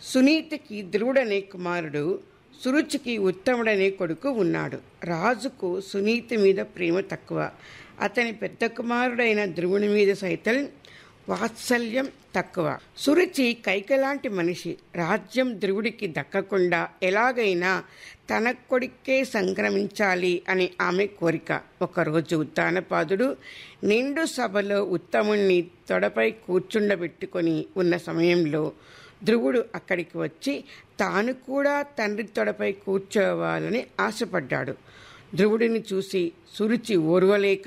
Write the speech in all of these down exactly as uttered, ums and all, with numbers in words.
సునీతికి ధ్రువుడనే కుమారుడు, సురుచికి ఉత్తముడనే కొడుకు ఉన్నాడు. రాజుకు సునీతి మీద ప్రేమ తక్కువ. అతని పెద్ద కుమారుడైన ధ్రువుని మీద సైతం వాత్సల్యం తక్కువ. సురుచి కైకలాంటి మనిషి. రాజ్యం ధ్రువుడికి దక్కకుండా ఎలాగైనా తన కొడుకే సంక్రమించాలి అని ఆమె కోరిక. ఒకరోజు ఉత్తానపాదుడు నిండు సభలో ఉత్తముణ్ణి తొడపై కూర్చుండబెట్టుకొని ఉన్న సమయంలో ధ్రువుడు అక్కడికి వచ్చి తాను కూడా తండ్రి తొడపై కూర్చోవాలని ఆశపడ్డాడు. ధ్రువుడిని చూసి సురుచి ఓర్వలేక,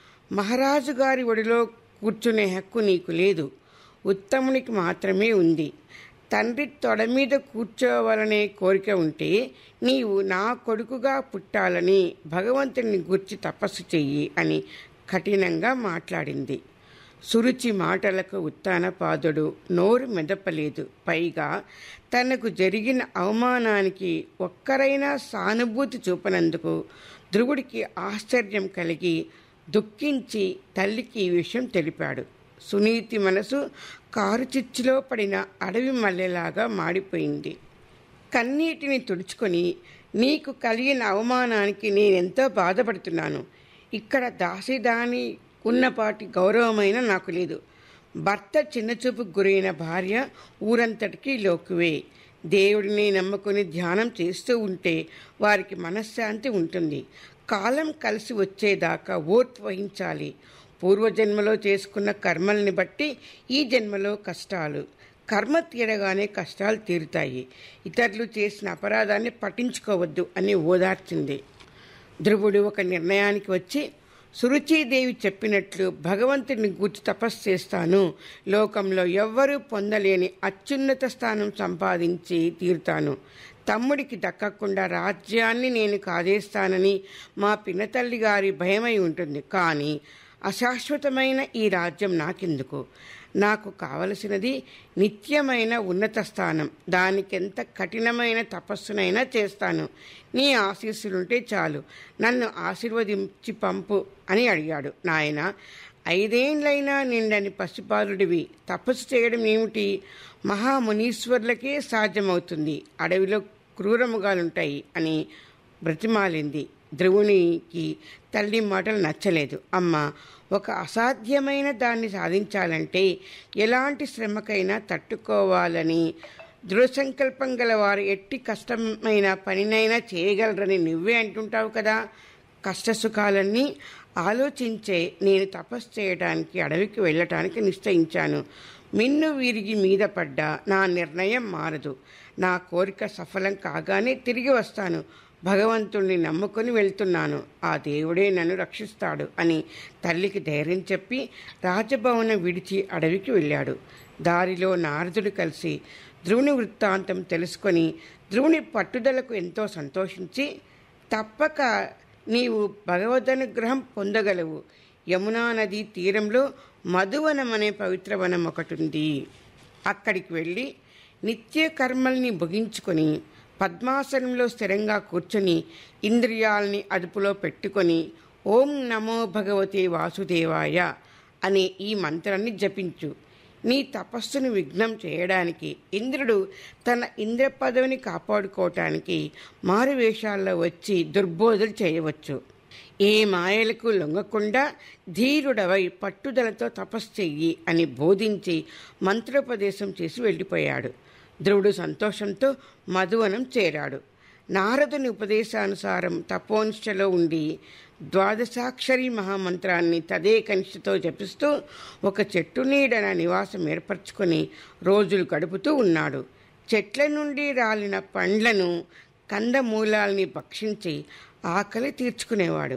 మహారాజు గారి ఒడిలో కూర్చునే హక్కు నీకు లేదు, ఉత్తమునికి మాత్రమే ఉంది. తండ్రి తొడ మీద కూర్చోవాలనే కోరిక ఉంటే నీవు నా కొడుకుగా పుట్టాలని భగవంతుని గూర్చి తపస్సు చెయ్యి అని కఠినంగా మాట్లాడింది. సురుచి మాటలకు ఉత్తానపాదుడు నోరు మెదపలేదు. పైగా తనకు జరిగిన అవమానానికి ఒక్కరైనా సానుభూతి చూపనందుకు ధ్రువుడికి ఆశ్చర్యం కలిగి దుఃఖించి తల్లికి ఈ విషయం తెలిపాడు. సునీతి మనసు కారుచిచ్చులో పడిన అడవి మల్లెలాగా మాడిపోయింది. కన్నీటిని తుడుచుకొని, నీకు కలిగిన అవమానానికి నేనెంతో బాధపడుతున్నాను. ఇక్కడ దాసిదాని ఉన్నపాటి గౌరవమైన నాకు లేదు. భర్త చిన్నచూపుకు గురైన భార్య ఊరంతటికీ లోకువే. దేవుడిని నమ్ముకొని ధ్యానం చేస్తూ ఉంటే వారికి మనశ్శాంతి ఉంటుంది. కాలం కలిసి వచ్చేదాకా ఓర్పు వహించాలి. పూర్వజన్మలో చేసుకున్న కర్మల్ని బట్టి ఈ జన్మలో కష్టాలు. కర్మ తీరగానే కష్టాలు తీరుతాయి. ఇతరులు చేసిన అపరాధాన్ని పట్టించుకోవద్దు అని ఓదార్చింది. ధ్రువుడు ఒక నిర్ణయానికి వచ్చి, సురుచీదేవి చెప్పినట్లు భగవంతుని గూర్చి తపస్సు చేస్తాను. లోకంలో ఎవ్వరూ పొందలేని అత్యున్నత స్థానం సంపాదించి తీరుతాను. తమ్ముడికి దక్కకుండా రాజ్యాన్ని నేను కాజేస్తానని మా పినతల్లి గారి భయమై ఉంటుంది. కానీ అశాశ్వతమైన ఈ రాజ్యం నాకెందుకు? నాకు కావలసినది నిత్యమైన ఉన్నత స్థానం. దానికెంత కఠినమైన తపస్సునైనా చేస్తాను. నీ ఆశీస్సులుంటే చాలు, నన్ను ఆశీర్వదించి పంపు అని అడిగాడు. నాయన, ఐదేండ్లైనా నిండని పసిపాలుడివి, తపస్సు చేయడం ఏమిటి? మహామునీశ్వర్లకే సాధ్యమవుతుంది. అడవిలో క్రూరముగాలుంటాయి అని బ్రతిమాలింది. ధ్రువునికి తల్లి మాటలు నచ్చలేదు. అమ్మ, ఒక అసాధ్యమైన దాన్ని సాధించాలంటే ఎలాంటి శ్రమకైనా తట్టుకోవాలని, దృఢ సంకల్పం గల వారు ఎట్టి కష్టమైన పనినైనా చేయగలరని నువ్వే అంటుంటావు కదా. కష్టసుఖాలన్నీ ఆలోచించే నేను తపస్సు చేయడానికి అడవికి వెళ్ళటానికి నిశ్చయించాను. మిన్ను వీరిగి మీద పడ్డా నా నిర్ణయం మారదు. నా కోరిక సఫలం కాగానే తిరిగి వస్తాను. భగవంతుణ్ణి నమ్ముకొని వెళ్తున్నాను. ఆ దేవుడే నన్ను రక్షిస్తాడు అని తల్లికి ధైర్యం చెప్పి రాజభవనం విడిచి అడవికి వెళ్ళాడు. దారిలో నారదుడు కలిసి ధ్రువుని వృత్తాంతం తెలుసుకొని ధ్రువుని పట్టుదలకు ఎంతో సంతోషించి, తప్పక నీవు భగవదనుగ్రహం పొందగలవు. యమునా నది తీరంలో మధువనం అనే పవిత్రవనం ఒకటి ఉంది. అక్కడికి వెళ్ళి నిత్య కర్మల్ని ముగించుకొని పద్మాసనంలో స్థిరంగా కూర్చొని ఇంద్రియాలని అదుపులో పెట్టుకొని ఓం నమో భగవతే వాసుదేవాయ అనే ఈ మంత్రాన్ని జపించు. నీ తపస్సును విఘ్నం చేయడానికి ఇంద్రుడు తన ఇంద్ర పదవిని కాపాడుకోవటానికి మారువేషాల్లో వచ్చి దుర్బోధలు చేయవచ్చు. ఏ మాయలకు లొంగకుండా ధీరుడవై పట్టుదలతో తపస్సు చెయ్యి అని బోధించి మంత్రోపదేశం చేసి వెళ్ళిపోయాడు. ధ్రువుడు సంతోషంతో మధువనం చేరాడు. నారదుని ఉపదేశానుసారం తపోనిష్టలో ఉండి ద్వాదశాక్షరి మహామంత్రాన్ని తదేకనిష్టతో జపిస్తూ ఒక చెట్టు నీడన నివాసం ఏర్పరచుకొని రోజులు గడుపుతూ ఉన్నాడు. చెట్ల నుండి రాలిన పండ్లను, కందమూలాల్ని భక్షించి ఆకలి తీర్చుకునేవాడు.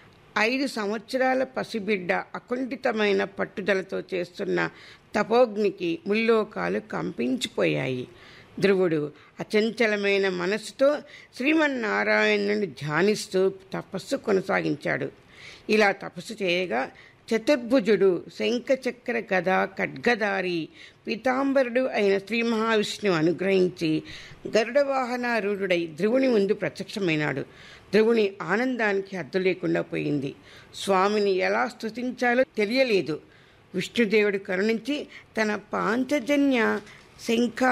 ఐదు సంవత్సరాల పసిబిడ్డ అకుంఠితమైన పట్టుదలతో చేస్తున్న తపోగ్నికి ముల్లోకాలు కంపించిపోయాయి. ధ్రువుడు అచంచలమైన మనస్సుతో శ్రీమన్నారాయణుని ధ్యానిస్తూ తపస్సు కొనసాగించాడు. ఇలా తపస్సు చేయగా చతుర్భుజుడు, శంఖచక్ర గద ఖడ్గధారి, పీతాంబరుడు అయిన శ్రీ మహావిష్ణువు అనుగ్రహించి గరుడవాహనారూఢుడై ధ్రువుని ముందు ప్రత్యక్షమైనాడు. ధ్రువుని ఆనందానికి హద్దు లేకుండా పోయింది. స్వామిని ఎలా స్తుతించాలో తెలియలేదు. విష్ణుదేవుడు కరుణించి తన పాంచజన్య శంఖ